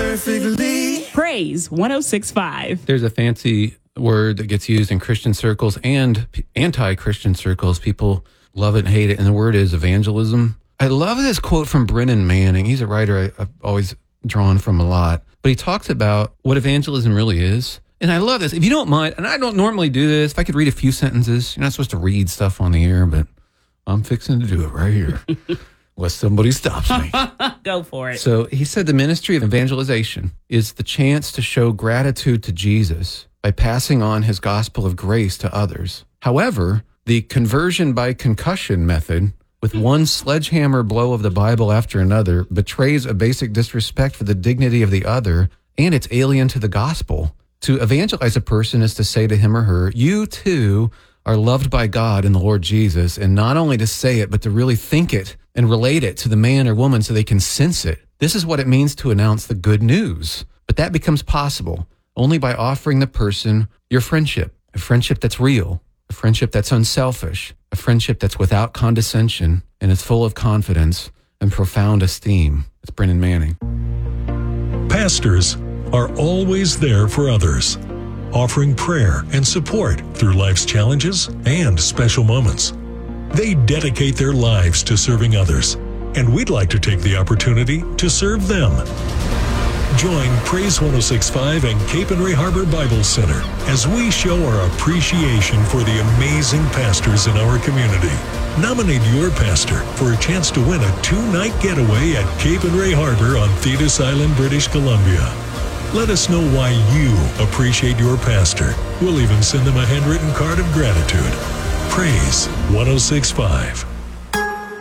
perfectly. Praise 106.5. There's a fancy word that gets used in Christian circles and anti-Christian circles. People love it and hate it, and the word is evangelism. I love this quote from Brennan Manning. He's a writer I've always drawn from a lot, but he talks about what evangelism really is. And I love this. If you don't mind, and I don't normally do this, if I could read a few sentences, you're not supposed to read stuff on the air, but I'm fixing to do it right here. Unless somebody stops me. Go for it. So he said the ministry of evangelization is the chance to show gratitude to Jesus by passing on his gospel of grace to others. However, the conversion by concussion method, with one sledgehammer blow of the Bible after another, betrays a basic disrespect for the dignity of the other, and it's alien to the gospel. To evangelize a person is to say to him or her, you too are loved by God and the Lord Jesus, and not only to say it, but to really think it and relate it to the man or woman so they can sense it. This is what it means to announce the good news. But that becomes possible only by offering the person your friendship, a friendship that's real, a friendship that's unselfish, a friendship that's without condescension and is full of confidence and profound esteem. It's Brennan Manning. Pastors are always there for others, offering prayer and support through life's challenges and special moments. They dedicate their lives to serving others, and we'd like to take the opportunity to serve them. Join Praise 106.5 and Cape and Ray Harbor Bible Center as we show our appreciation for the amazing pastors in our community. Nominate your pastor for a chance to win a 2-night getaway at Cape and Ray Harbor on Thetis Island, British Columbia. Let us know why you appreciate your pastor. We'll even send them a handwritten card of gratitude. Praise 106.5.